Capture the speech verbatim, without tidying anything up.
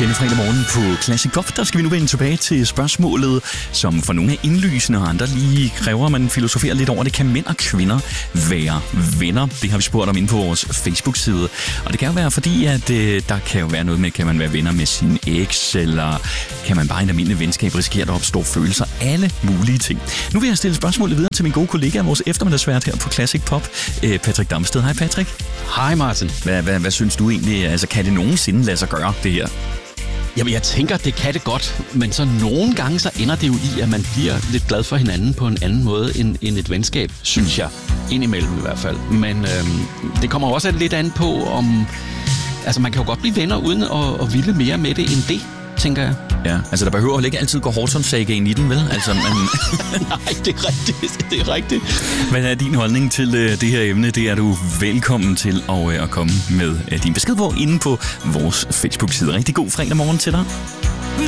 Denne fredag morgen på Classic Pop, der skal vi nu vende tilbage til spørgsmålet, som for nogle er indlysende, og andre lige kræver, at man filosoferer lidt over det. Kan mænd og kvinder være venner? Det har vi spurgt om inde på vores Facebook-side. Og det kan jo være fordi, at øh, der kan jo være noget med, kan man være venner med sin eks, eller kan man bare i en almindelig venskab risikere, at der opstår følelser? Alle mulige ting. Nu vil jeg stille spørgsmålet videre til min gode kollega, vores eftermiddagsvært her på Classic Pop, øh, Patrick Damsted. Hej Patrick. Hej Martin. Hvad, hvad, hvad synes du egentlig? Altså, kan det nogensinde lade sig gøre, det her? Jamen, jeg tænker, det kan det godt, men så nogle gange, så ender det jo i, at man bliver lidt glad for hinanden på en anden måde end, end et venskab, synes jeg. Indimellem i hvert fald. Men øhm, det kommer også lidt an på, om... Altså, man kan jo godt blive venner, uden at, at ville mere med det end det, tænker jeg. Ja, altså der behøver jo ikke altid gå Horton-sagaen i den, vel? Altså, man... Nej, det er rigtigt, det er rigtigt. Hvad er din holdning til uh, det her emne? Det er du velkommen til at, uh, at komme med uh, din besked på inde på vores Facebook-side. Rigtig god fredag morgen til dig.